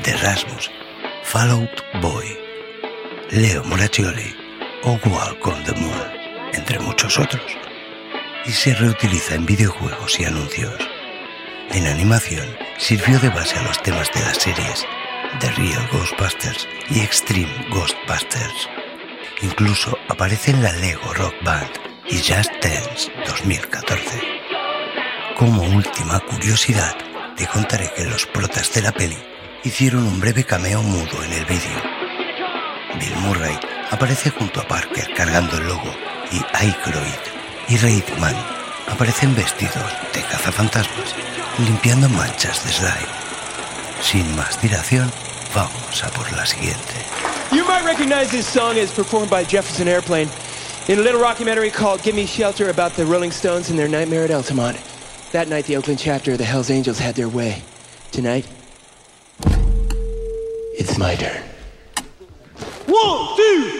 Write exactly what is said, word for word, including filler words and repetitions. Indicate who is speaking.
Speaker 1: The Rasmus, Fall Out Boy, Leo Moracchioli o Walk on the Moon, entre muchos otros. Y se reutiliza en videojuegos y anuncios. En animación sirvió de base a los temas de las series The Real Ghostbusters y Extreme Ghostbusters. Incluso aparece en la Lego Rock Band y Just Dance dos mil catorce. Como última curiosidad, te contaré que los protas de la peli hicieron un breve cameo mudo en el vídeo. Bill Murray aparece junto a Parker cargando el logo y Aykroyd y Reitman aparecen vestidos de cazafantasmas limpiando manchas de slime. Sin más dilación, vamos a por la siguiente.
Speaker 2: You might recognize this song as performed by Jefferson Airplane in a little rockumentary called Gimme Shelter about the Rolling Stones and their nightmare at Altamont. That night, the Oakland chapter of the Hells Angels had their way. Tonight, it's my turn. One, two,